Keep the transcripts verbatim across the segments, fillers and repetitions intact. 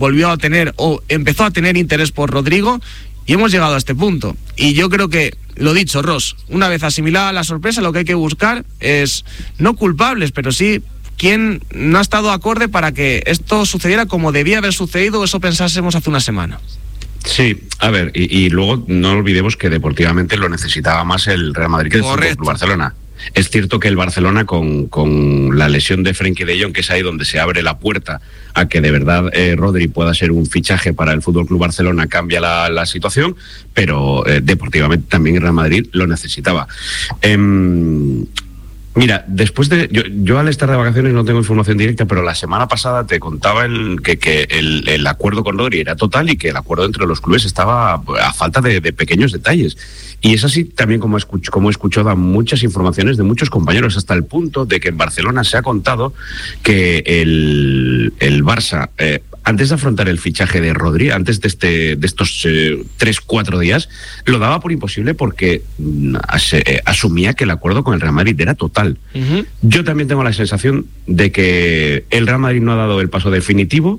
volvió a tener o empezó a tener interés por Rodrigo y hemos llegado a este punto. Y yo creo que, lo dicho, Ross, una vez asimilada la sorpresa, lo que hay que buscar es no culpables, pero sí quién no ha estado acorde para que esto sucediera como debía haber sucedido, eso pensásemos hace una semana. Sí, a ver, y, y luego no olvidemos que deportivamente lo necesitaba más el Real Madrid que el Fútbol Club Barcelona. Es cierto que el Barcelona con, con la lesión de Frenkie de Jong, que es ahí donde se abre la puerta a que de verdad eh, Rodri pueda ser un fichaje para el Fútbol Club Barcelona, cambia la, la situación, pero eh, deportivamente también el Real Madrid lo necesitaba. Eh, Mira, después de... Yo, yo al estar de vacaciones no tengo información directa, pero la semana pasada te contaba el, que, que el, el acuerdo con Rodri era total y que el acuerdo entre los clubes estaba a falta de, de pequeños detalles. Y es así también como, escucho, como he escuchado muchas informaciones de muchos compañeros, hasta el punto de que en Barcelona se ha contado que el, el Barça... Eh, antes de afrontar el fichaje de Rodri, antes de este de estos eh, tres, cuatro días, lo daba por imposible porque mm, as, eh, asumía que el acuerdo con el Real Madrid era total. Uh-huh. Yo también tengo la sensación de que el Real Madrid no ha dado el paso definitivo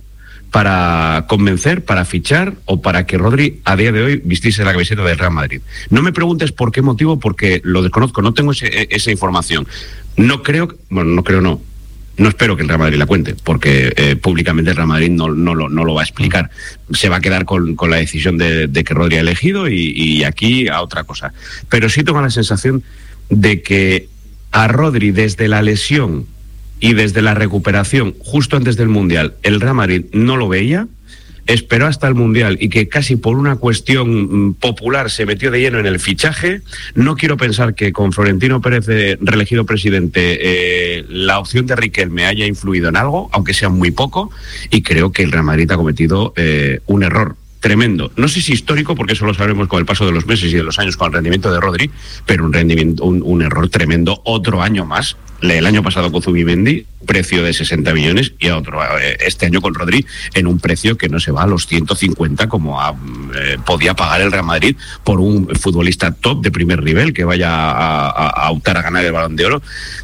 para convencer, para fichar o para que Rodri a día de hoy vistiese la camiseta del Real Madrid. No me preguntes por qué motivo, porque lo desconozco, no tengo ese, esa información. No creo, bueno, no creo no. No espero que el Real Madrid la cuente, porque eh, públicamente el Real Madrid no, no, lo, no lo va a explicar. Se va a quedar con, con la decisión de, de que Rodri ha elegido y, y aquí a otra cosa. Pero sí tengo la sensación de que a Rodri desde la lesión y desde la recuperación, justo antes del Mundial, el Real Madrid no lo veía, esperó hasta el Mundial y que casi por una cuestión popular se metió de lleno en el fichaje. No quiero pensar que con Florentino Pérez eh, reelegido presidente eh, la opción de Riquelme haya influido en algo, aunque sea muy poco, y creo que el Real Madrid ha cometido eh, un error tremendo. No sé si histórico, porque eso lo sabremos con el paso de los meses y de los años con el rendimiento de Rodri, pero un rendimiento, un, un error tremendo, otro año más. El año pasado con Zubimendi, precio de sesenta millones, y a otro este año con Rodri en un precio que no se va a los ciento cincuenta como a, eh, podía pagar el Real Madrid por un futbolista top de primer nivel que vaya a, a, a optar a ganar el Balón de Oro.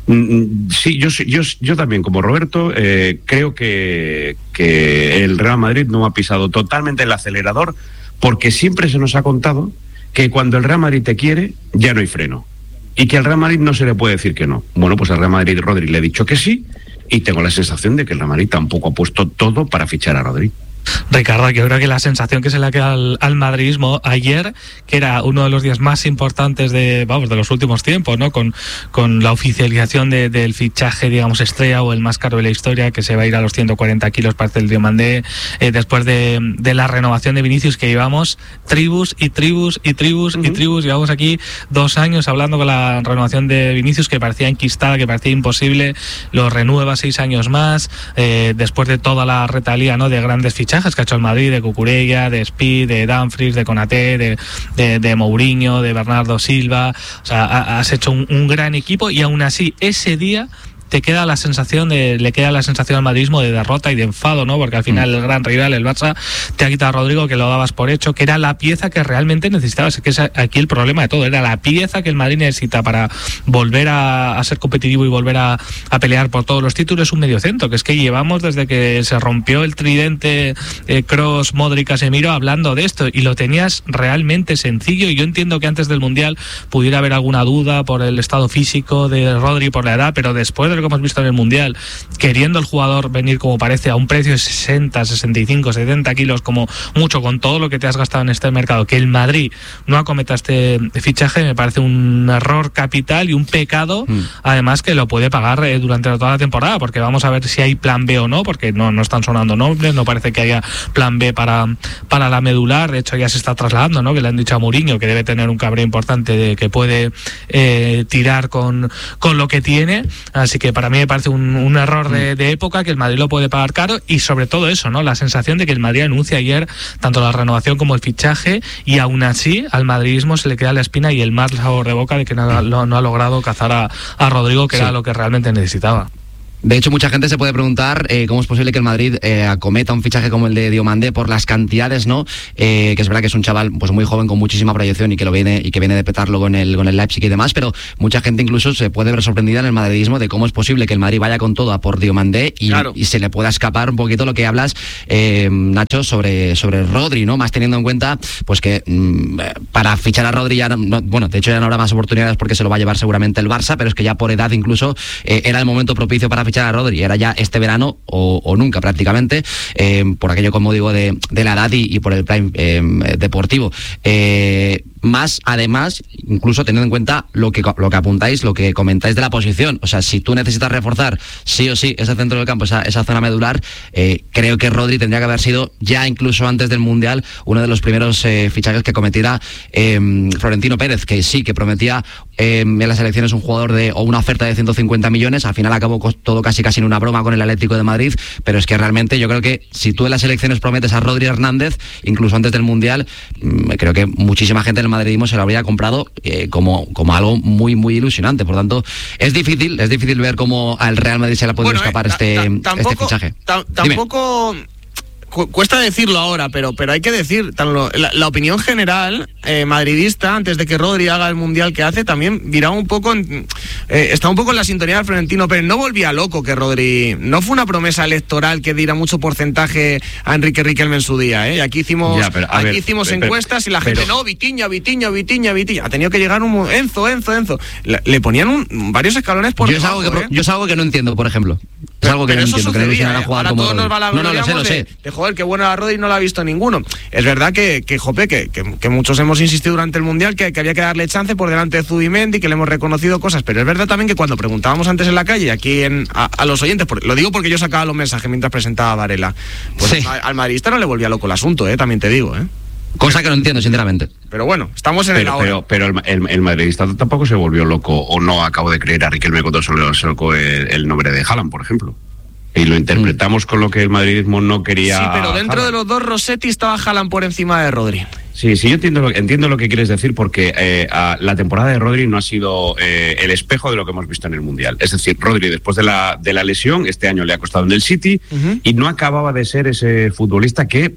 Mm, sí, yo, yo, yo también como Roberto eh, creo que, que el Real Madrid no ha pisado totalmente el acelerador, porque siempre se nos ha contado que cuando el Real Madrid te quiere ya no hay freno. Y que al Real Madrid no se le puede decir que no. Bueno, pues al Real Madrid Rodri le he dicho que sí, y tengo la sensación de que el Real Madrid tampoco ha puesto todo para fichar a Rodri. Ricardo, yo creo que la sensación que se le queda al, al madridismo ayer, que era uno de los días más importantes de, vamos, de los últimos tiempos, ¿no? Con, con la oficialización de, del fichaje, digamos, estrella o el más caro de la historia, que se va a ir a los ciento cuarenta kilos para el Diomandé, eh, después de, de la renovación de Vinicius, que llevamos tribus y tribus y tribus uh-huh. y tribus, llevamos aquí dos años hablando con la renovación de Vinicius, que parecía enquistada, que parecía imposible, lo renueva seis años más, eh, después de toda la retalía, ¿no? De grandes fichajes que ha hecho el Madrid, de Cucurella, de Speed, de Dumfries, de Konaté, de, de, de Mourinho, de Bernardo Silva. O sea, ha, has hecho un, un gran equipo, y aún así ese día te queda la sensación de, le queda la sensación al madridismo de derrota y de enfado, ¿no? Porque al final el gran rival, el Barça, te ha quitado a Rodrigo, que lo dabas por hecho, que era la pieza que realmente necesitabas. Es que es aquí el problema de todo, era la pieza que el Madrid necesita para volver a, a ser competitivo y volver a, a pelear por todos los títulos, un mediocentro, que es que llevamos desde que se rompió el tridente eh, Kroos, Modric, Casemiro, hablando de esto, y lo tenías realmente sencillo. Y yo entiendo que antes del Mundial pudiera haber alguna duda por el estado físico de Rodri, por la edad, pero después de lo que hemos visto en el Mundial, queriendo el jugador venir como parece a un precio de sesenta, sesenta y cinco, setenta kilos como mucho, con todo lo que te has gastado en este mercado, que el Madrid no acometa este fichaje, me parece un error capital y un pecado, mm. además que lo puede pagar eh, durante toda la temporada, porque vamos a ver si hay plan B o no, porque no, no están sonando nombres, no parece que haya plan B para, para la medular. De hecho ya se está trasladando, ¿no? Que le han dicho a Mourinho que debe tener un cabreo importante, de que puede eh, tirar con, con lo que tiene, así que para mí me parece un, un error de, de época, que el Madrid lo puede pagar caro. Y sobre todo eso, ¿no? La sensación de que el Madrid anuncia ayer tanto la renovación como el fichaje, y aún así al madridismo se le queda la espina y el mal sabor de boca de que no, no, no ha logrado cazar a, a Rodrigo, que sí. era lo que realmente necesitaba. De hecho, mucha gente se puede preguntar eh, cómo es posible que el Madrid eh, acometa un fichaje como el de Diomandé por las cantidades, ¿no? Eh, que es verdad que es un chaval pues muy joven con muchísima proyección y que lo viene y que viene de petarlo con el con el Leipzig y demás, pero mucha gente incluso se puede ver sorprendida en el madridismo de cómo es posible que el Madrid vaya con todo a por Diomandé y, claro. y se le pueda escapar un poquito lo que hablas, eh, Nacho, sobre sobre Rodri, ¿no? Más teniendo en cuenta pues que mmm, para fichar a Rodri ya no, bueno, de hecho ya no habrá más oportunidades porque se lo va a llevar seguramente el Barça, pero es que ya por edad incluso eh, era el momento propicio para fichar a Rodri, era ya este verano o, o nunca prácticamente, eh, por aquello, como digo, de, de la edad y, y por el prime eh, deportivo. Eh, más, además, incluso teniendo en cuenta lo que, lo que apuntáis, lo que comentáis de la posición. O sea, si tú necesitas reforzar sí o sí ese centro del campo, esa, esa zona medular, eh, creo que Rodri tendría que haber sido ya incluso antes del Mundial uno de los primeros eh, fichajes que cometiera eh, Florentino Pérez, que sí, que prometía eh, en las elecciones un jugador de o una oferta de ciento cincuenta millones, al final acabó todo casi casi en una broma con el Atlético de Madrid, pero es que realmente yo creo que si tú en las elecciones prometes a Rodri Hernández, incluso antes del Mundial, mmm, creo que muchísima gente en el madridismo se lo habría comprado eh, como, como algo muy muy ilusionante. Por tanto, es difícil, es difícil ver cómo al Real Madrid se le ha podido bueno, escapar eh, este, ta, tampoco, este fichaje. Ta, tampoco... Cuesta decirlo ahora, pero pero hay que decir, la, la opinión general eh, madridista, antes de que Rodri haga el Mundial que hace, también viraba un poco, en, eh, está un poco en la sintonía de Florentino Pérez. No volvía loco que Rodri, no fue una promesa electoral que diera mucho porcentaje a Enrique Riquelme en su día, ¿eh? Aquí hicimos, ya, pero, aquí ver, hicimos pero, encuestas y la pero, gente, no, Vitinha, Vitinha, Vitinha, Vitinha. Ha tenido que llegar un Enzo, Enzo, Enzo. Le, le ponían un, varios escalones por yo debajo, es algo que, ¿eh? Yo es algo que no entiendo, por ejemplo. Es algo que pero no entiendo, sucedía, que no a jugar ahora como todos nos va la no, no, lo sé, lo sé. De, de, joder, qué bueno era Rodri, no lo ha visto ninguno. Es verdad que, que jope, que, que, que muchos hemos insistido durante el Mundial que, que había que darle chance por delante de Zubimendi, que le hemos reconocido cosas, pero es verdad también que cuando preguntábamos antes en la calle, aquí en, a, a los oyentes, por, lo digo porque yo sacaba los mensajes mientras presentaba a Varela, pues sí. a, al madridista no le volvía loco el asunto, eh, también te digo, eh. Cosa que no entiendo, sinceramente. Pero bueno, estamos en pero, el ahora. Pero, pero el, el, el madridista tampoco se volvió loco, o no acabo de creer a Riquelme cuando se le sacó el, el nombre de Haaland, por ejemplo. Y lo interpretamos mm. con lo que el madridismo no quería. Sí, pero dentro Haaland. de los dos Rossetti estaba Haaland por encima de Rodri. Sí, sí, yo entiendo lo, entiendo lo que quieres decir, porque eh, a, la temporada de Rodri no ha sido eh, el espejo de lo que hemos visto en el Mundial. Es decir, Rodri, después de la, de la lesión, este año le ha costado en el City, uh-huh. y no acababa de ser ese futbolista que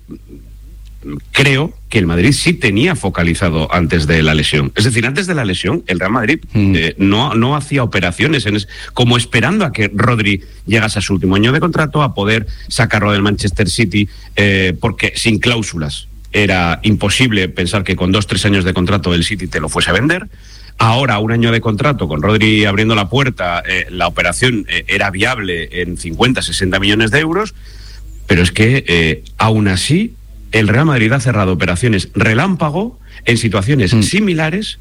creo que el Madrid sí tenía focalizado antes de la lesión. Es decir, antes de la lesión, el Real Madrid mm. eh, no, no hacía operaciones en es, como esperando a que Rodri llegase a su último año de contrato, a poder sacarlo del Manchester City, eh, porque sin cláusulas era imposible pensar que con dos, tres años de contrato el City te lo fuese a vender. Ahora, un año de contrato, con Rodri abriendo la puerta, eh, la operación eh, era viable en cincuenta, sesenta millones de euros, pero es que eh, aún así el Real Madrid ha cerrado operaciones relámpago en situaciones mm. similares,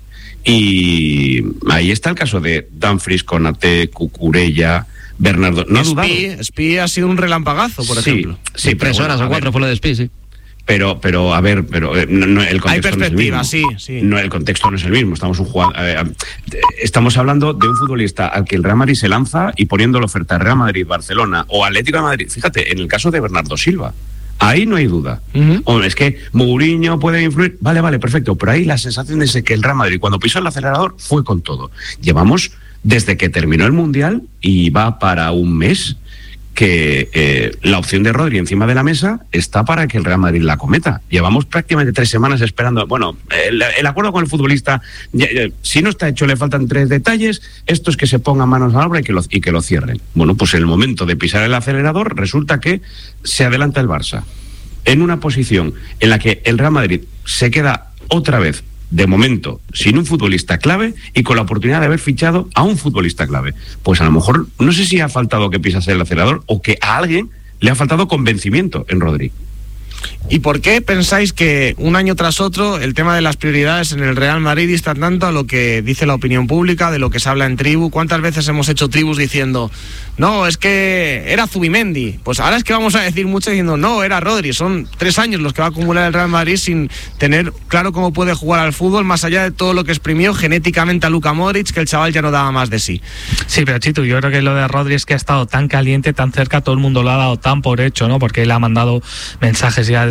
y ahí está el caso de Dumfries, Konaté, Cucurella, Bernardo. No Spi ha sido un relampagazo, por sí, ejemplo. Sí, tres bueno, horas o cuatro fue lo de Spi, sí. Pero, pero a ver, pero eh, no, no, el contexto hay perspectiva, no es el mismo. sí, sí. No, el contexto no es el mismo. Estamos un jugado, eh, estamos hablando de un futbolista al que el Real Madrid se lanza y poniendo la oferta Real Madrid, Barcelona o Atlético de Madrid. Fíjate, en el caso de Bernardo Silva, ahí no hay duda. Uh-huh. Hombre, es que Mourinho puede influir. Vale, vale, perfecto. Pero ahí la sensación es de que el Real Madrid, cuando pisó el acelerador, fue con todo. Llevamos desde que terminó el Mundial y va para un mes que eh, la opción de Rodri encima de la mesa está para que el Real Madrid la cometa. Llevamos prácticamente tres semanas esperando. Bueno, el, el acuerdo con el futbolista, ya, ya, si no está hecho, le faltan tres detalles. Esto es que se pongan manos a la obra y que lo, y que lo cierren. Bueno, pues en el momento de pisar el acelerador resulta que se adelanta el Barça en una posición en la que el Real Madrid se queda otra vez, de momento, sin un futbolista clave y con la oportunidad de haber fichado a un futbolista clave. Pues a lo mejor, no sé si ha faltado que pisase el acelerador o que a alguien le ha faltado convencimiento en Rodri. ¿Y por qué pensáis que un año tras otro el tema de las prioridades en el Real Madrid dista tanto a lo que dice la opinión pública, de lo que se habla en tribu? ¿Cuántas veces hemos hecho tribus diciendo, no, es que era Zubimendi? Pues ahora es que vamos a decir mucho diciendo, no, era Rodri. Son tres años los que va a acumular el Real Madrid sin tener claro cómo puede jugar al fútbol, más allá de todo lo que exprimió genéticamente a Luka Modric, que el chaval ya no daba más de sí. Sí, pero Chitu, yo creo que lo de Rodri es que ha estado tan caliente, tan cerca, todo el mundo lo ha dado tan por hecho, ¿no? Porque él ha mandado mensajes ya desde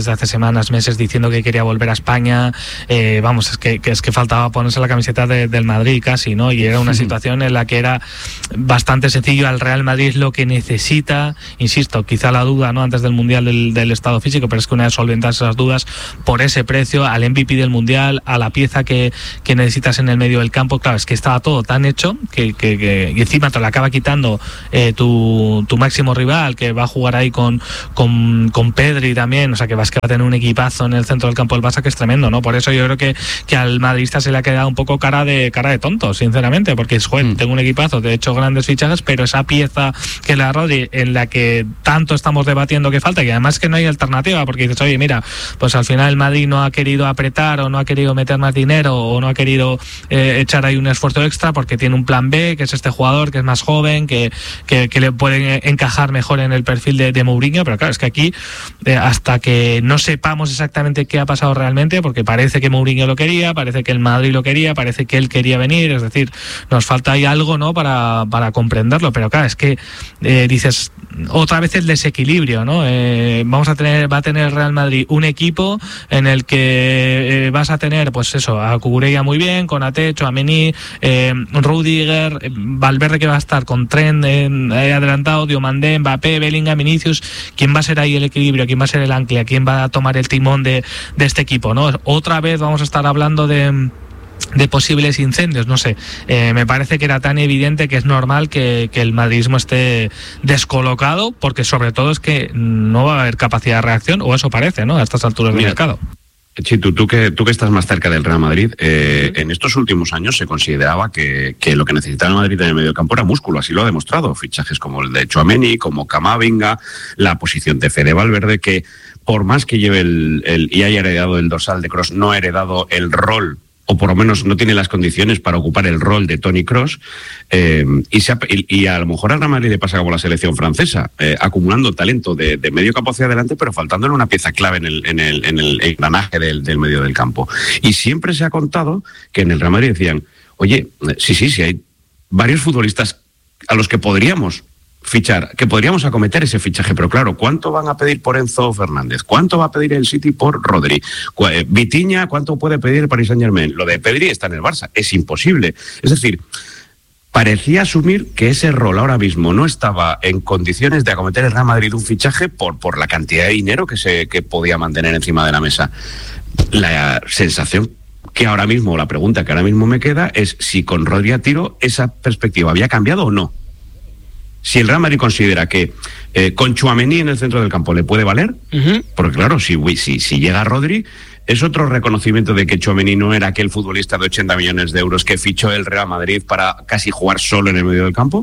desde hace semanas, meses, diciendo que quería volver a España. Eh, vamos, es que, que es que faltaba ponerse la camiseta de, del Madrid casi, ¿no? Y era una sí. situación en la que era bastante sencillo. Al Real Madrid es lo que necesita, insisto, quizá la duda, ¿no?, antes del Mundial del, del estado físico, pero es que una vez solventas esas dudas, por ese precio, al M V P del Mundial, a la pieza que, que necesitas en el medio del campo, claro, es que estaba todo tan hecho que, que, que y encima te lo acaba quitando eh, tu, tu máximo rival, que va a jugar ahí con, con, con Pedri también, o sea que vas que va a tener un equipazo en el centro del campo del Barça que es tremendo, ¿no? Por eso yo creo que, que al madridista se le ha quedado un poco cara de cara de tonto, sinceramente, porque es, joder, mm. tengo un equipazo, de hecho grandes fichajes, pero esa pieza que la Rodri, en la que tanto estamos debatiendo que falta, que además que no hay alternativa, porque dices, oye, mira, pues al final el Madrid no ha querido apretar o no ha querido meter más dinero o no ha querido eh, echar ahí un esfuerzo extra porque tiene un plan B, que es este jugador que es más joven, que, que, que le pueden encajar mejor en el perfil de, de Mourinho, pero claro, es que aquí eh, hasta que no sepamos exactamente qué ha pasado realmente, porque parece que Mourinho lo quería, parece que el Madrid lo quería, parece que él quería venir, es decir, nos falta ahí algo, ¿no?, para, para comprenderlo, pero claro, es que eh, dices, otra vez el desequilibrio, ¿no? Eh, vamos a tener, va a tener el Real Madrid un equipo en el que eh, vas a tener, pues eso, a Cucurella muy bien, con Atecho, Amení, eh, Rudiger, eh, Valverde que va a estar con Trent eh, adelantado, Diomandé, Mbappé, Bellingham, Vinicius. ¿Quién va a ser ahí el equilibrio? ¿Quién va a ser el ancla? ¿Quién va a tomar el timón de, de este equipo, ¿no? Otra vez vamos a estar hablando de de posibles incendios, no sé, eh, me parece que era tan evidente que es normal que, que el madridismo esté descolocado, porque sobre todo es que no va a haber capacidad de reacción, o eso parece, ¿no?, a estas alturas del mercado. Chitu, tú que, tú que estás más cerca del Real Madrid, eh, en estos últimos años se consideraba que, que lo que necesitaba el Madrid en el medio campo era músculo, así lo ha demostrado, fichajes como el de Tchouaméni, como Camavinga, la posición de Fede Valverde, que por más que lleve el, el y haya heredado el dorsal de Kroos, no ha heredado el rol, o por lo menos no tiene las condiciones para ocupar el rol de Toni Kroos, eh, y, se ha, y, y a lo mejor al Real Madrid le pasa como la selección francesa, eh, acumulando talento de, de medio campo hacia adelante, pero faltándole una pieza clave en el, en el, en el engranaje del, del medio del campo. Y siempre se ha contado que en el Real Madrid decían, oye, sí, sí, sí, hay varios futbolistas a los que podríamos fichar, que podríamos acometer ese fichaje, pero claro, ¿cuánto van a pedir por Enzo Fernández? ¿Cuánto va a pedir el City por Rodri? Vitinha, ¿cuánto puede pedir el Paris Saint-Germain? Lo de Pedri está en el Barça, es imposible. Es decir, parecía asumir que ese rol ahora mismo no estaba en condiciones de acometer el Real Madrid un fichaje por, por la cantidad de dinero que se que podía mantener encima de la mesa. La sensación que ahora mismo, la pregunta que ahora mismo me queda es si con Rodri a tiro esa perspectiva había cambiado o no. Si el Real Madrid considera que eh, con Tchouaméni en el centro del campo le puede valer, uh-huh. porque claro, si, si, si llega Rodri, es otro reconocimiento de que Tchouaméni no era aquel futbolista de ochenta millones de euros que fichó el Real Madrid para casi jugar solo en el medio del campo.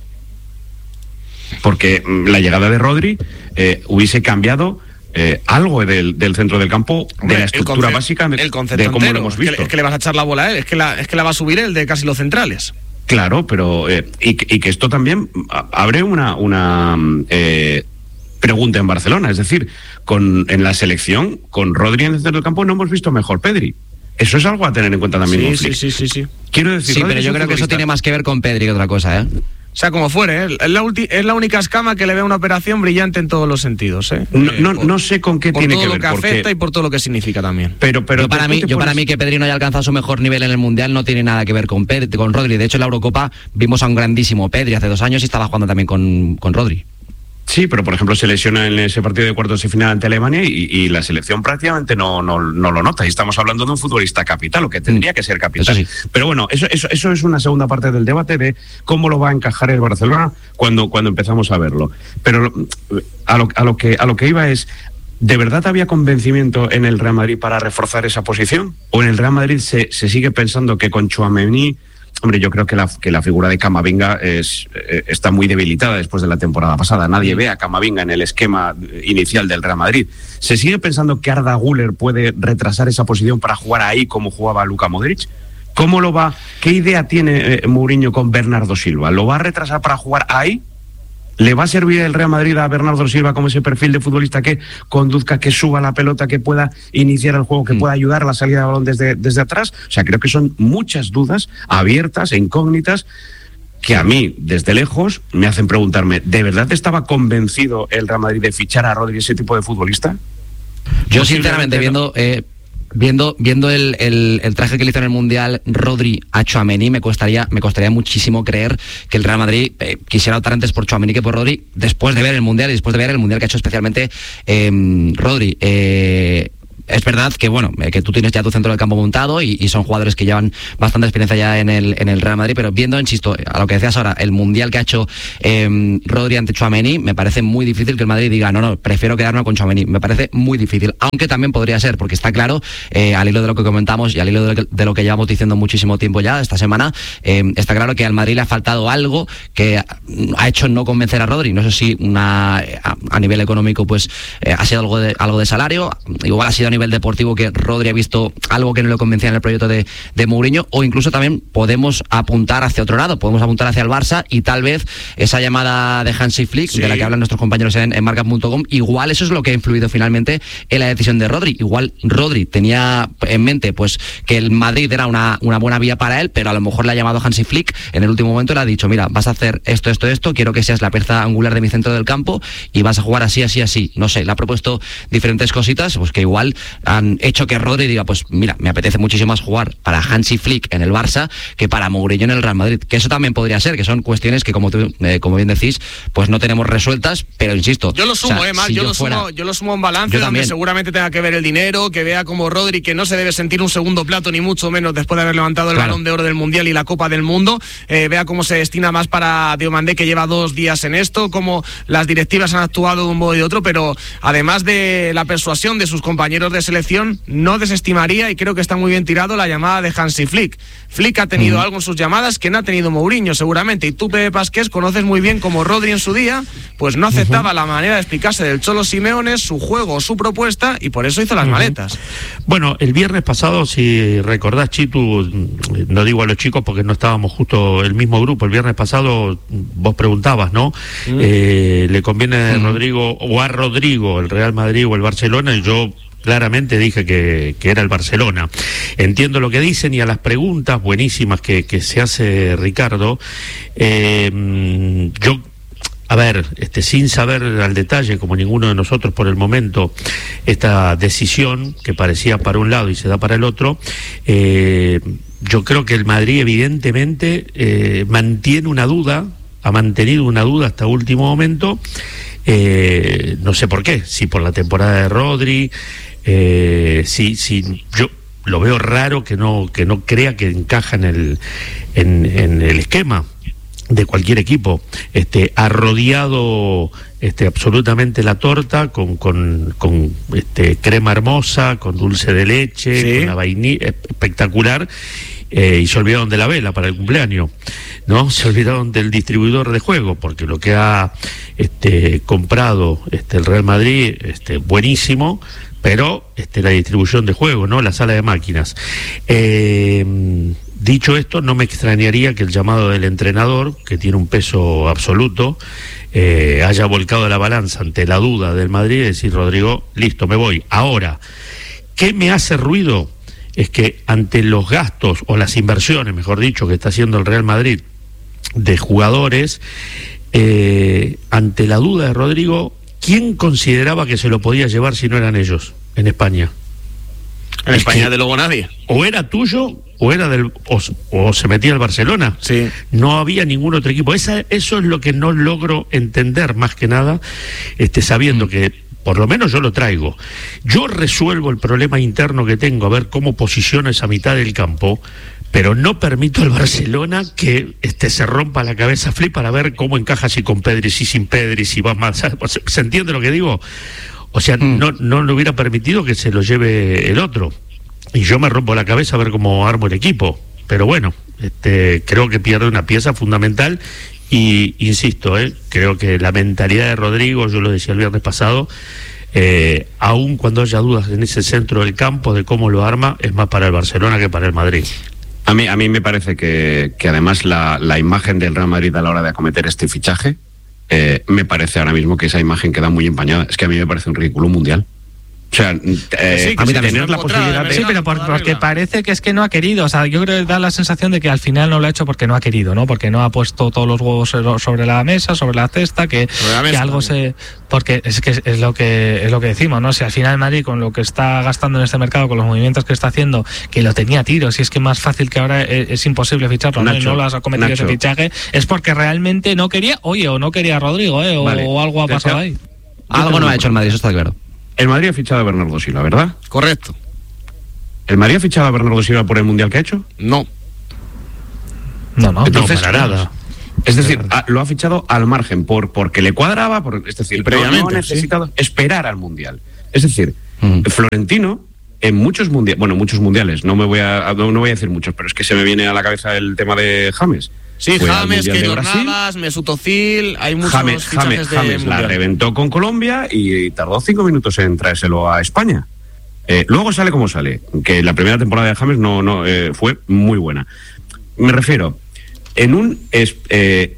Porque la llegada de Rodri eh, hubiese cambiado eh, algo del, del centro del campo, Hombre, de la estructura conce- básica de, el de cómo entero. lo hemos visto. Es que, es que le vas a echar la bola a él, es que la, es que la va a subir él de casi los centrales. Claro, pero eh, y, y que esto también abre una, una eh, pregunta en Barcelona. Es decir, con en la selección, con Rodri en el centro del campo, no hemos visto mejor Pedri. Eso es algo a tener en cuenta también. Sí, sí, sí, sí, sí. Quiero decir, sí, Rodri pero yo creo que eso tiene más que ver con Pedri que otra cosa, ¿eh? O sea, como fuere, ¿eh? es, la ulti- es la única escama que le ve una operación brillante en todos los sentidos. ¿eh? No, no, por, no sé con qué tiene que ver. Por todo lo que afecta porque... y por todo lo que significa también. Pero, pero yo para mí, yo pones... para mí que Pedri no haya alcanzado su mejor nivel en el Mundial no tiene nada que ver con Pedri, con Rodri. De hecho, en la Eurocopa vimos a un grandísimo Pedri hace dos años y estaba jugando también con, con Rodri. Sí, pero por ejemplo se lesiona en ese partido de cuartos de final ante Alemania y, y la selección prácticamente no, no, no lo nota. Y estamos hablando de un futbolista capital, o que tendría que ser capital. Eso sí. Pero bueno, eso, eso, eso es una segunda parte del debate de cómo lo va a encajar el Barcelona cuando, cuando empezamos a verlo. Pero a lo, a lo que a lo que iba es, ¿de verdad había convencimiento en el Real Madrid para reforzar esa posición? ¿O en el Real Madrid se, se sigue pensando que con Tchouaméni... Hombre, yo creo que la, que la figura de Camavinga es, eh, está muy debilitada después de la temporada pasada. Nadie ve a Camavinga en el esquema inicial del Real Madrid. ¿Se sigue pensando que Arda Güler puede retrasar esa posición para jugar ahí como jugaba Luka Modric? ¿Cómo lo va? ¿Qué idea tiene eh, Mourinho con Bernardo Silva? ¿Lo va a retrasar para jugar ahí? ¿Le va a servir el Real Madrid a Bernardo Silva como ese perfil de futbolista que conduzca, que suba la pelota, que pueda iniciar el juego, que mm. pueda ayudar a la salida de balón desde, desde atrás? O sea, creo que son muchas dudas abiertas e incógnitas que a mí, desde lejos, me hacen preguntarme, ¿de verdad estaba convencido el Real Madrid de fichar a Rodri, ese tipo de futbolista? Yo sinceramente viendo... Eh, Viendo, viendo el, el, el traje que le hizo en el Mundial Rodri a Tchouaméni, me costaría, me costaría muchísimo creer que el Real Madrid eh, quisiera optar antes por Tchouaméni que por Rodri, después de ver el Mundial y después de ver el Mundial que ha hecho especialmente eh, Rodri. Eh, Es verdad que bueno, que tú tienes ya tu centro del campo montado y, y son jugadores que llevan bastante experiencia ya en el, en el Real Madrid, pero viendo, insisto, a lo que decías ahora, el Mundial que ha hecho eh, Rodri ante Tchouaméni, me parece muy difícil que el Madrid diga, no, no, prefiero quedarme con Tchouaméni. Me parece muy difícil, aunque también podría ser, porque está claro, eh, al hilo de lo que comentamos y al hilo de lo que, de lo que llevamos diciendo muchísimo tiempo ya, esta semana, eh, está claro que al Madrid le ha faltado algo que ha hecho no convencer a Rodri. No sé si una, a, a nivel económico pues eh, ha sido algo de, algo de salario, igual ha sido a nivel deportivo que Rodri ha visto algo que no le convencía en el proyecto de, de Mourinho, o incluso también podemos apuntar hacia otro lado, podemos apuntar hacia el Barça y tal vez esa llamada de Hansi Flick, sí, de la que hablan nuestros compañeros en, en marca punto com, igual eso es lo que ha influido finalmente en la decisión de Rodri. Igual Rodri tenía en mente pues que el Madrid era una, una buena vía para él, pero a lo mejor le ha llamado Hansi Flick en el último momento y le ha dicho, mira, vas a hacer esto, esto, esto, quiero que seas la pieza angular de mi centro del campo y vas a jugar así, así, así. No sé, le ha propuesto diferentes cositas pues que igual han hecho que Rodri diga, pues mira, me apetece muchísimo más jugar para Hansi Flick en el Barça que para Mourinho en el Real Madrid, que eso también podría ser, que son cuestiones que como tú, eh, como bien decís, pues no tenemos resueltas, pero insisto, yo lo sumo, o sea, eh, Mar, si yo, yo lo fuera, sumo, yo lo sumo en balance, donde también seguramente tenga que ver el dinero, que vea como Rodri, que no se debe sentir un segundo plato ni mucho menos después de haber levantado el claro. Balón de Oro del Mundial y la Copa del Mundo, eh, vea cómo se destina más para Diomandé, que lleva dos días en esto, cómo las directivas han actuado de un modo y de otro, pero además de la persuasión de sus compañeros de selección, no desestimaría, y creo que está muy bien tirado, la llamada de Hansi Flick. Flick ha tenido mm. algo en sus llamadas que no ha tenido Mourinho seguramente, y tú, Pepe Pasqués, conoces muy bien como Rodri en su día pues no aceptaba uh-huh. la manera de explicarse del Cholo Simeone, su juego, su propuesta, y por eso hizo las uh-huh. maletas. Bueno, el viernes pasado, si recordás, Chitu, no digo a los chicos porque no estábamos justo el mismo grupo, el viernes pasado vos preguntabas, ¿no? Uh-huh. Eh, ¿le conviene a uh-huh. Rodrigo o a Rodrigo el Real Madrid o el Barcelona? Y yo claramente dije que, que era el Barcelona. Entiendo lo que dicen, y a las preguntas buenísimas que, que se hace Ricardo, eh, yo, a ver, este, sin saber al detalle, como ninguno de nosotros por el momento, esta decisión que parecía para un lado y se da para el otro, eh, yo creo que el Madrid evidentemente eh, mantiene una duda, ha mantenido una duda hasta último momento. Eh, no sé por qué, si por la temporada de Rodri, eh, si, si yo lo veo raro que no, que no crea que encaja en el, en, en el esquema de cualquier equipo. Este, ha rodeado este, absolutamente la torta con, con, con este, crema hermosa, con dulce de leche, ¿sí? Con la vainilla, espectacular. Eh, y se olvidaron de la vela para el cumpleaños, ¿no? Se olvidaron del distribuidor de juego, porque lo que ha este, comprado este, el Real Madrid, este, buenísimo, pero este, la distribución de juego, ¿no? La sala de máquinas. Eh, dicho esto, no me extrañaría que el llamado del entrenador, que tiene un peso absoluto, eh, haya volcado la balanza ante la duda del Madrid y decir, Rodrigo, listo, me voy. Ahora, ¿qué me hace ruido? Es que ante los gastos, o las inversiones, mejor dicho, que está haciendo el Real Madrid de jugadores, eh, ante la duda de Rodrigo, ¿quién consideraba que se lo podía llevar si no eran ellos en España? En es España, de luego nadie. O era tuyo, o era del o, o se metía el Barcelona. Sí. No había ningún otro equipo. Esa, eso es lo que no logro entender, más que nada, este, sabiendo mm. que por lo menos yo lo traigo. Yo resuelvo el problema interno que tengo, a ver cómo posiciona esa mitad del campo, pero no permito al Barcelona que este, se rompa la cabeza Flip para ver cómo encaja si con Pedri, si sin Pedri, si va más. ¿Se entiende lo que digo? O sea, mm. no, no le hubiera permitido que se lo lleve el otro. Y yo me rompo la cabeza a ver cómo armo el equipo. Pero bueno, este, creo que pierde una pieza fundamental. Y insisto, eh, creo que la mentalidad de Rodrigo, yo lo decía el viernes pasado, eh, aun cuando haya dudas en ese centro del campo de cómo lo arma, es más para el Barcelona que para el Madrid. A mí, a mí me parece que, que además la, la imagen del Real Madrid a la hora de acometer este fichaje, eh, me parece ahora mismo que esa imagen queda muy empañada. Es que a mí me parece un ridículo mundial. O sea, eh, sí, a mí también tener la posibilidad de... Sí, pero por, porque parece que es que no ha querido. O sea, yo creo que da la sensación de que al final no lo ha hecho porque no ha querido, ¿no? Porque no ha puesto todos los huevos sobre la mesa, sobre la cesta, que, la mesa, que algo también. se... Porque es que es lo que es lo que decimos, ¿no? Si al final Madrid, con lo que está gastando en este mercado, con los movimientos que está haciendo, que lo tenía a tiro, si es que es más fácil que ahora es, es imposible ficharlo, Nacho, ¿no? Y no lo has cometido Nacho. ese fichaje, es porque realmente no quería, oye, o no quería a Rodrigo, ¿eh? O, vale. o algo ha pasado ahí. Algo no ha hecho el Madrid, eso está claro. El Madrid ha fichado a Bernardo Silva, ¿verdad? Correcto. ¿El Madrid ha fichado a Bernardo Silva por el Mundial que ha hecho? No. No, no, Entonces, no para nada. Es decir, a, lo ha fichado al margen, por porque le cuadraba, por, es decir, previamente no ha necesitado sí. esperar al Mundial. Es decir, mm. Florentino, en muchos mundiales, bueno, muchos mundiales, no me voy a no, no voy a decir muchos, pero es que se me viene a la cabeza el tema de James. Sí, Fue James, Keylor Navas, Mesut Özil, hay muchos James, fichajes James, de James la reventó con Colombia y tardó cinco minutos en traérselo a España. Eh, luego sale como sale, que la primera temporada de James no, no eh, fue muy buena. Me refiero, en un es, eh,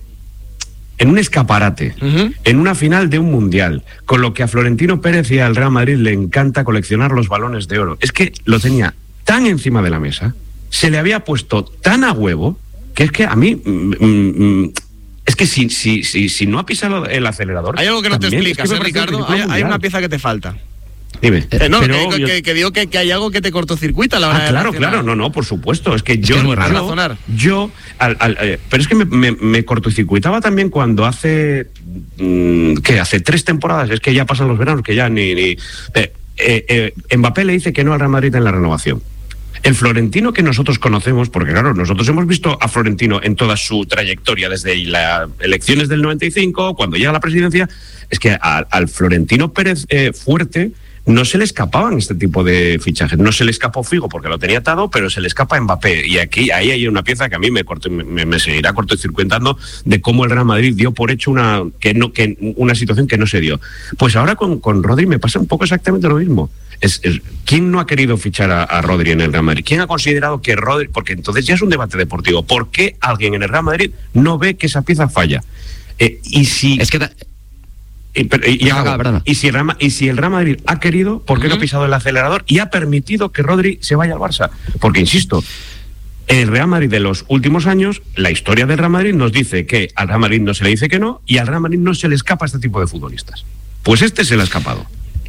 en un escaparate, uh-huh. en una final de un mundial, con lo que a Florentino Pérez y al Real Madrid le encanta coleccionar los balones de oro. Es que lo tenía tan encima de la mesa, se le había puesto tan a huevo, que es que a mí mm, mm, es que si, si, si, si no ha pisado el acelerador... Hay algo que no te explicas, es que ¿eh, Ricardo? Hay, hay una pieza que te falta. Dime. Eh, no, pero que, que, que digo que, que hay algo que te cortocircuita a la hora ah, de claro, reaccionar. claro, no, no, por supuesto. Es que es yo... Que es muy raro. Yo, yo al, al, eh, pero es que me, me, me cortocircuitaba también cuando hace... Mmm, ¿Qué? Hace tres temporadas, es que ya pasan los veranos, que ya ni... ni eh, eh, eh, Mbappé le dice que no al Real Madrid en la renovación. El Florentino que nosotros conocemos, porque claro, nosotros hemos visto a Florentino en toda su trayectoria, desde las elecciones del noventa y cinco, cuando llega a la presidencia, es que a, al Florentino Pérez eh, fuerte no se le escapaban este tipo de fichajes. No se le escapó Figo porque lo tenía atado, pero se le escapa Mbappé. Y aquí ahí hay una pieza que a mí me, corto, me, me seguirá cortocircuitando de cómo el Real Madrid dio por hecho una que no que una situación que no se dio. Pues ahora con, con Rodri me pasa un poco exactamente lo mismo. Es, es, ¿Quién no ha querido fichar a, a Rodri en el Real Madrid? ¿Quién ha considerado que Rodri... Porque entonces ya es un debate deportivo. ¿Por qué alguien en el Real Madrid no ve que esa pieza falla? Eh, y si... Es que... Ta- Y, pero, y, y, hago, y, si el Real, y si el Real Madrid ha querido, ¿por qué uh-huh. no ha pisado el acelerador y ha permitido que Rodri se vaya al Barça? Porque, insisto, el Real Madrid de los últimos años, la historia del Real Madrid nos dice que al Real Madrid no se le dice que no y al Real Madrid no se le escapa este tipo de futbolistas. Pues este se le ha escapado.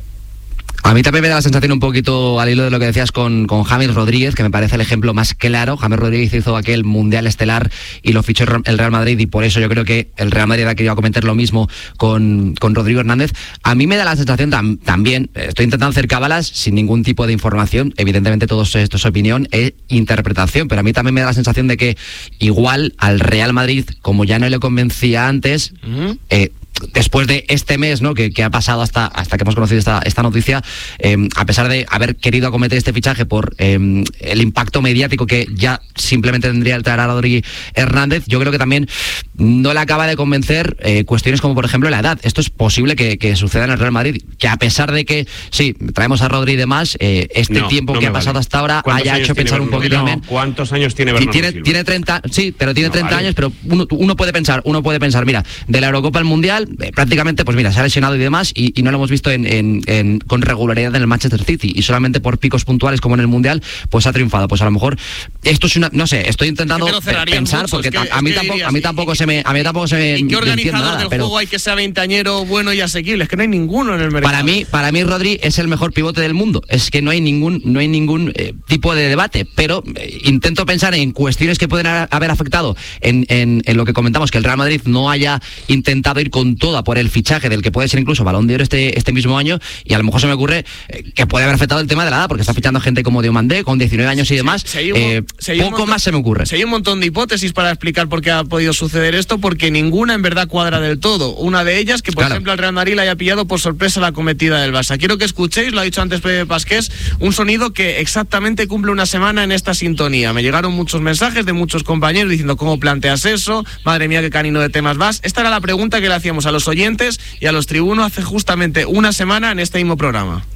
A mí también me da la sensación un poquito al hilo de lo que decías con, con James Rodríguez, que me parece el ejemplo más claro. James Rodríguez hizo aquel Mundial Estelar y lo fichó el Real Madrid, y por eso yo creo que el Real Madrid ha querido cometer lo mismo con, con Rodrigo Hernández. A mí me da la sensación tam, también, estoy intentando hacer cábalas sin ningún tipo de información, evidentemente todo esto es opinión e interpretación, pero a mí también me da la sensación de que igual al Real Madrid, como ya no le convencía antes, uh-huh. eh, después de este mes, ¿no? que, que ha pasado hasta, hasta que hemos conocido esta, esta noticia, eh, a pesar de haber querido acometer este fichaje por eh, el impacto mediático que ya simplemente tendría el traer a Rodri Hernández, yo creo que también no le acaba de convencer eh, cuestiones como, por ejemplo, la edad. Esto es posible que, que suceda en el Real Madrid, que a pesar de que, sí, traemos a Rodri y demás, eh, este no, tiempo no que ha pasado vale. hasta ahora haya hecho pensar un poquito no, también. ¿Cuántos años tiene Bernardo tiene, Silva? Tiene treinta, sí, pero tiene no, treinta vale. años, pero uno, uno puede pensar, uno puede pensar, mira, de la Eurocopa al Mundial, eh, prácticamente, pues mira, se ha lesionado y demás, y, y no lo hemos visto en, en, en, con regularidad en el Manchester City, y solamente por picos puntuales como en el Mundial, pues ha triunfado. Pues a lo mejor esto es una, no sé, estoy intentando pensar, mucho, porque es que, a, mí tampoco, a mí tampoco se me, a mí tampoco se me. ¿Y qué organizador nada, del pero juego hay que sea veinteañero, bueno y asequible? Es que no hay ninguno en el mercado. Para mí, para mí Rodri es el mejor pivote del mundo. Es que no hay ningún, no hay ningún eh, tipo de debate, pero eh, intento pensar en cuestiones que pueden a, haber afectado en, en, en lo que comentamos, que el Real Madrid no haya intentado ir con toda por el fichaje del que puede ser incluso Balón de Oro este, este mismo año, y a lo mejor se me ocurre eh, que puede haber afectado el tema de la edad, porque está fichando gente como Diomandé con diecinueve años y demás. Sí, un, eh, poco montón, más se me ocurre. Si hay un montón de hipótesis para explicar por qué ha podido suceder esto, porque ninguna en verdad cuadra del todo. Una de ellas, que por claro. ejemplo al Real Madrid le haya pillado por sorpresa la cometida del Barça. Quiero que escuchéis, lo ha dicho antes Pepe Pasqués, un sonido que exactamente cumple una semana en esta sintonía. Me llegaron muchos mensajes de muchos compañeros diciendo cómo planteas eso, madre mía qué canino de temas vas. Esta era la pregunta que le hacíamos a los oyentes y a los tribunos hace justamente una semana en este mismo programa.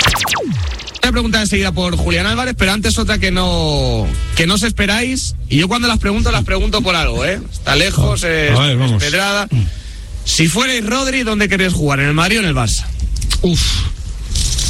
Voy a preguntar enseguida por Julián Álvarez, pero antes otra que no que no os esperáis, y yo cuando las pregunto las pregunto por algo, ¿eh? Está lejos, es, a ver, vamos. es pedrada. Si fuerais Rodri, ¿dónde queréis jugar? ¿En el Madrid o en el Barça? Uf.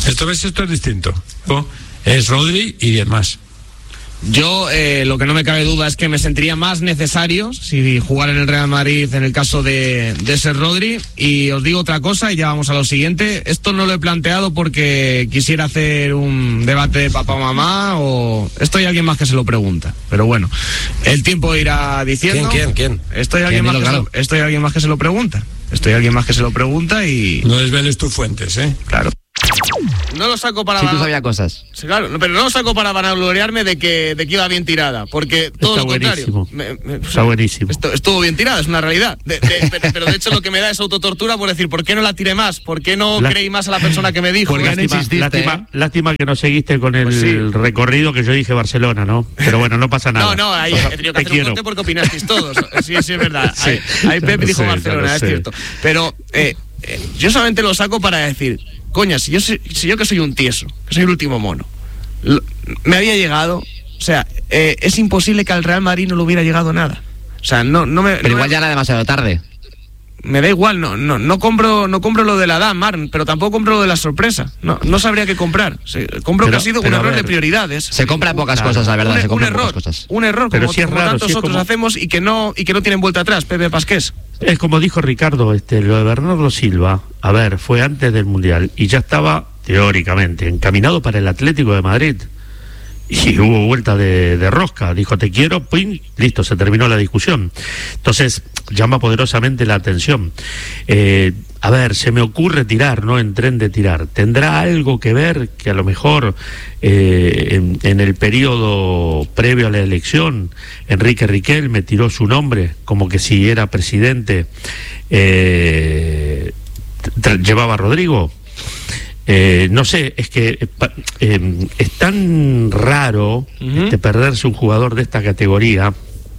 Esta vez esto es distinto, ¿no? Es Rodri y diez más. Yo, eh, lo que no me cabe duda es que me sentiría más necesario si jugar en el Real Madrid en el caso de, de ser Rodri. Y os digo otra cosa y ya vamos a lo siguiente. Esto no lo he planteado porque quisiera hacer un debate de papá o mamá, o esto hay alguien más que se lo pregunta. Pero bueno, el tiempo irá diciendo. ¿Quién, quién, quién? Esto hay alguien, más, que claro. se lo, esto hay alguien más que se lo pregunta. Esto hay alguien más que se lo pregunta y... No desveles tus fuentes, ¿eh? Claro. No lo saco para... Si tú sabías cosas. Sí, claro, pero no lo saco para vanagloriarme de que, de que iba bien tirada, porque todo Está lo contrario. buenísimo. Me, me, o sea, Está buenísimo. Esto, estuvo bien tirada, es una realidad. De, de, pero, pero de hecho lo que me da es autotortura por decir, ¿por qué no la tiré más? ¿Por qué no La... creí más a la persona que me dijo? Porque lástima, lástima, ¿eh? lástima que no seguiste con el Pues sí. recorrido que yo dije Barcelona, ¿no? Pero bueno, no pasa nada. No, no, ahí he tenido que hacer quiero. un corte porque opinasteis todos. Sí, sí, es verdad. Sí, ahí, ahí Pep dijo sé, Barcelona, es sé. cierto. Pero eh, eh, yo solamente lo saco para decir, coña, si yo, si yo que soy un tieso, que soy el último mono, lo, me había llegado, o sea, eh, es imposible que al Real Madrid no le hubiera llegado nada. O sea, no, no me... Pero no igual me, ya era demasiado tarde. Me da igual, no, no, no compro, no compro lo de la edad, Mar, pero tampoco compro lo de la sorpresa. No, no sabría qué comprar. Se, compro Pero, que ha sido un pero, error ver, de prioridades. Se compra pocas Claro. cosas, la verdad, un, se un compran error, pocas cosas. un error, Pero como, sí es como raro, tantos sí es otros como- hacemos y que no y que no tienen vuelta atrás. Pepe Pasqués. Es como dijo Ricardo, este, lo de Bernardo Silva, a ver, fue antes del Mundial y ya estaba, teóricamente, encaminado para el Atlético de Madrid. Y hubo vuelta de, de rosca, dijo te quiero, pin, listo, se terminó la discusión. Entonces, llama poderosamente la atención. Eh, a ver, se me ocurre tirar, ¿no? En tren de tirar. ¿Tendrá algo que ver que a lo mejor eh, en, en el periodo previo a la elección Enrique Riquelme tiró su nombre como que si era presidente eh, tra- llevaba a Rodrigo? Eh, no sé, es que eh, es tan raro uh-huh. este, perderse un jugador de esta categoría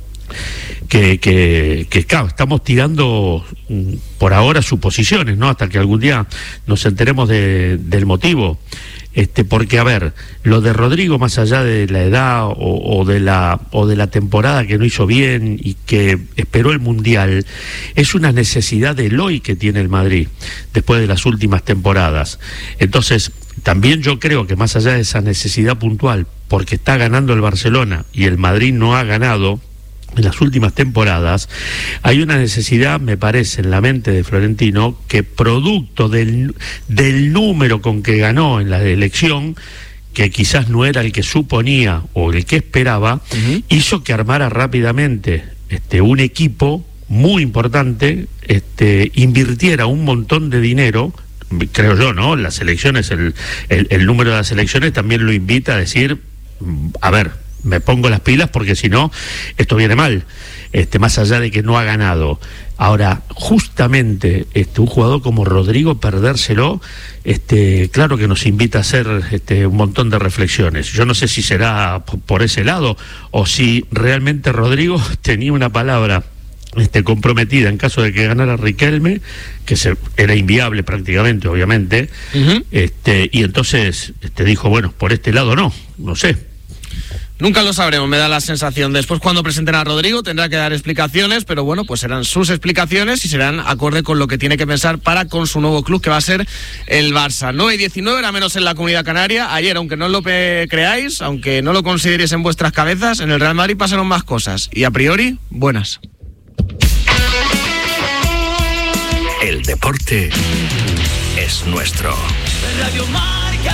que, que, que claro, estamos tirando mm, por ahora suposiciones, ¿no? Hasta que algún día nos enteremos de, del motivo. Este, porque a ver, lo de Rodrigo, más allá de la edad o, o de la o de la temporada que no hizo bien y que esperó el Mundial, es una necesidad del hoy que tiene el Madrid después de las últimas temporadas. Entonces, también yo creo que más allá de esa necesidad puntual, porque está ganando el Barcelona y el Madrid no ha ganado en las últimas temporadas, hay una necesidad, me parece, en la mente de Florentino, que producto del, del número con que ganó en la elección, que quizás no era el que suponía o el que esperaba, uh-huh. hizo que armara rápidamente este, un equipo muy importante, este, invirtiera un montón de dinero, creo yo, ¿no? Las elecciones, el, el, el número de las elecciones también lo invita a decir, a ver, me pongo las pilas porque si no, esto viene mal, este, más allá de que no ha ganado. Ahora, justamente este, un jugador como Rodrigo, perdérselo, este, claro que nos invita a hacer este, un montón de reflexiones. Yo no sé si será p- por ese lado o si realmente Rodrigo tenía una palabra este, comprometida en caso de que ganara Riquelme, que se, era inviable prácticamente, obviamente, uh-huh. este, y entonces este, dijo, bueno, por este lado no, no sé. Nunca lo sabremos, me da la sensación. Después, cuando presenten a Rodrigo, tendrá que dar explicaciones, pero bueno, pues serán sus explicaciones y serán acorde con lo que tiene que pensar para con su nuevo club, que va a ser el Barça. nueve y diecinueve, era menos en la Comunidad Canaria. Ayer, aunque no lo creáis, aunque no lo consideréis en vuestras cabezas, en el Real Madrid pasaron más cosas. Y a priori, buenas. El deporte es nuestro. Radio Marca.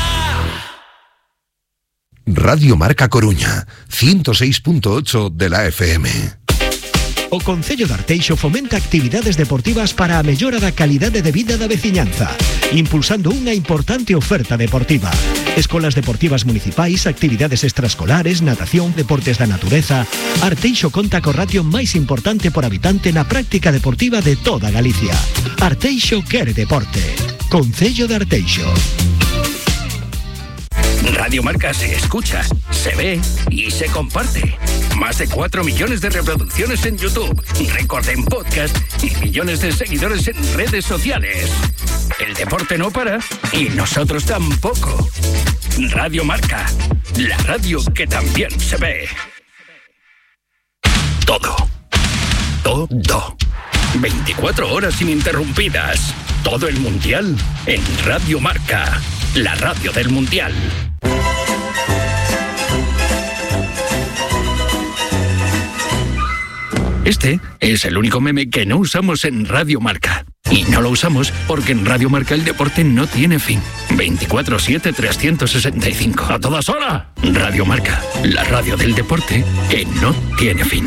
Radio Marca Coruña, ciento seis punto ocho de la F M. O Concello de Arteixo fomenta actividades deportivas para a mellora da calidade de vida da veciñanza, impulsando unha importante oferta deportiva. Escolas deportivas municipais, actividades extraescolares, natación, deportes da natureza. Arteixo conta co ratio máis importante por habitante na práctica deportiva de toda Galicia. Arteixo quere deporte. Concello de Arteixo. Radio Marca se escucha, se ve y se comparte. Más de cuatro millones de reproducciones en YouTube, récord en podcast y millones de seguidores en redes sociales. El deporte no para y nosotros tampoco. Radio Marca, la radio que también se ve. Todo. Todo. veinticuatro horas ininterrumpidas. Todo el mundial en Radio Marca. la radio del Mundial. Este es el único meme que no usamos en Radio Marca. Y no lo usamos porque en Radio Marca el deporte no tiene fin. veinticuatro siete trescientos sesenta y cinco. ¡A todas horas! Radio Marca, la radio del deporte que no tiene fin.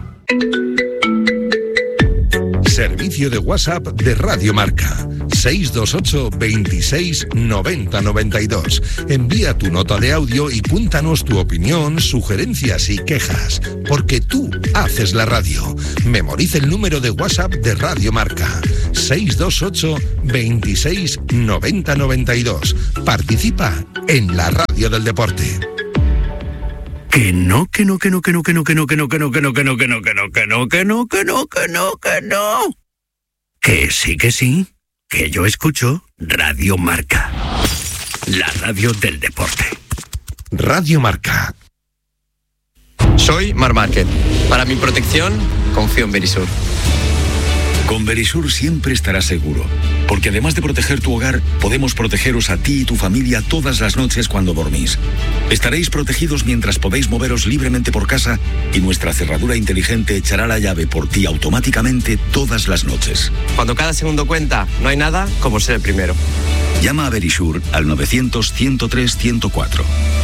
Servicio de WhatsApp de Radio Marca. seis dos ocho, veintiséis, noventa, noventa y dos. Envía tu nota de audio y cuéntanos tu opinión, sugerencias y quejas. Porque tú haces la radio. Memoriza el número de WhatsApp de Radio Marca. seis dos ocho, veintiséis, noventa, noventa y dos. Participa en la radio del deporte. Que no, que no, que no, que no, que no, que no, que no, que no, que no, que no, que no, que no, que no, que no, que no, que no, que no. Que sí, que sí, que yo escucho Radio Marca, la radio del deporte. Radio Marca. Soy Mar Márquez. Para mi protección, confío en Verisur. Con Verisur siempre estarás seguro, porque además de proteger tu hogar, podemos protegeros a ti y tu familia todas las noches cuando dormís. Estaréis protegidos mientras podéis moveros libremente por casa y nuestra cerradura inteligente echará la llave por ti automáticamente todas las noches. Cuando cada segundo cuenta, no hay nada como ser el primero. Llama a Verisur al novecientos, ciento tres, ciento cuatro.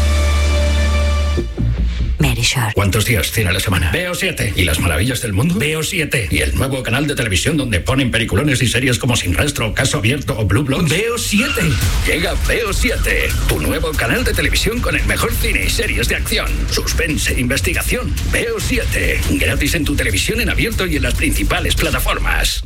¿Cuántos días tiene la semana? Veo siete. ¿Y las maravillas del mundo? Veo siete. ¿Y el nuevo canal de televisión donde ponen peliculones y series como Sin Rastro, Caso Abierto o Blue Bloods? Veo siete. Llega Veo siete, tu nuevo canal de televisión con el mejor cine y series de acción, suspense e investigación. Veo siete. Gratis en tu televisión en abierto y en las principales plataformas.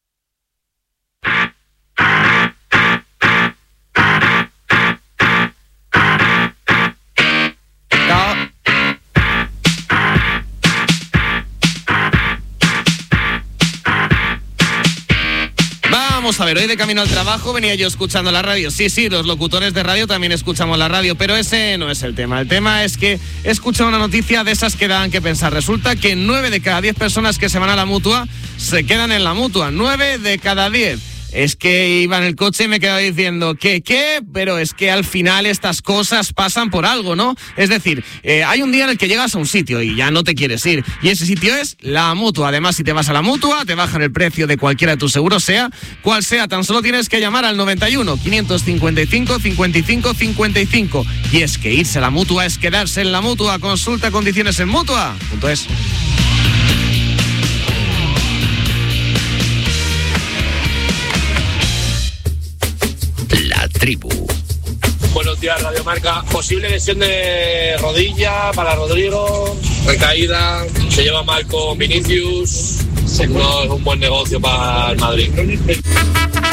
Vamos a ver, hoy de camino al trabajo venía yo escuchando la radio. Sí, sí, los locutores de radio también escuchamos la radio, pero ese no es el tema. El tema es que he escuchado una noticia de esas que dan que pensar. Resulta que nueve de cada diez personas que se van a la Mutua se quedan en la Mutua. nueve de cada diez. Es que iba en el coche y me quedaba diciendo, ¿qué, qué? Pero es que al final estas cosas pasan por algo, ¿no? Es decir, eh, hay un día en el que llegas a un sitio y ya no te quieres ir. Y ese sitio es la Mutua. Además, si te vas a la Mutua, te bajan el precio de cualquiera de tus seguros, sea cual sea. Tan solo tienes que llamar al noventa y uno, quinientos cincuenta y cinco, cincuenta y cinco, cincuenta y cinco. Y es que irse a la Mutua es quedarse en la Mutua. Consulta condiciones en Mutua punto es. Tribu. Buenos días, Radio Marca. Posible lesión de rodilla para Rodrigo, recaída, se lleva mal con Vinicius, no es un buen negocio para el Madrid.